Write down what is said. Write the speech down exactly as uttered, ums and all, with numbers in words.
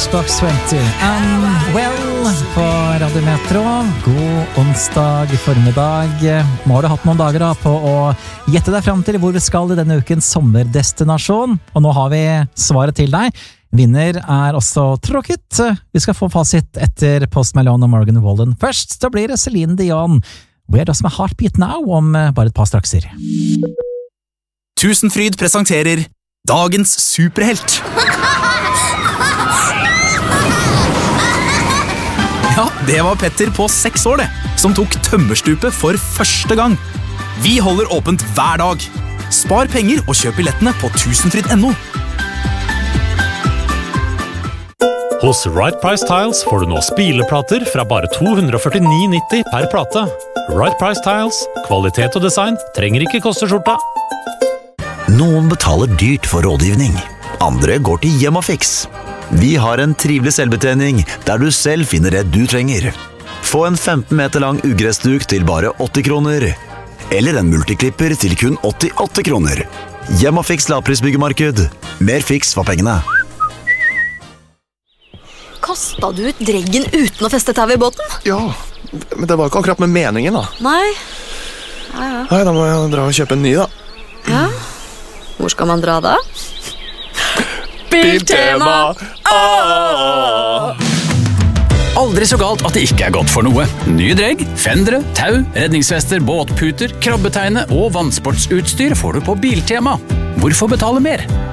Matchbox twenty and well på Radio Metro. God onsdag formiddag. Nå har du hatt noen dager da på å gjette deg frem til hvor vi skal i denne ukens sommerdestinasjon, og nå har vi svaret til deg. Vinner er også tråkket. Vi skal få fasit etter Post Malone og Morgan Wallen. Først så blir det Celine Dion. Where does my heart beat now? Om bare et par strakser. Tusenfryd presenterer Dagens superhelt. Ja, det var Petter på seks år det, som tok tømmerstupet for første gang. Vi holder åpent hver dag. Spar penger og kjøp billettene på tusenfryd punktum no. Hos Right Price Tiles får du nå spileplater fra bare to hundre og førtini nitti per plate. Right Price Tiles, kvalitet og design trenger ikke koste skjorta. Noen betaler dyrt for rådgivning. Andre går til Hjemmafix. Vi har en trivelig selvbetjening der du selv finner det du trenger. Få en femten meter lang ugressduk til bare åtti kroner. Eller en multiklipper til kun åttiåtte kroner. Hjemmafix lavprisbyggemarked. Mer fiks for pengene. Kastet du ut dreggen uten å feste tau i båten? Ja, men det var ikke akkurat med meningen da. Nei. Ja, ja. Nei, da må jeg dra og kjøpe en ny da. Ja. Hvor skal man dra da? Biltema! Ah! Aldri så galt at det ikke er godt for noe. Nye dregg, fendere, tau, redningsvester, båtputer, krabbeteine og vannsportsutstyr får du på Biltema. Hvorfor betale mer?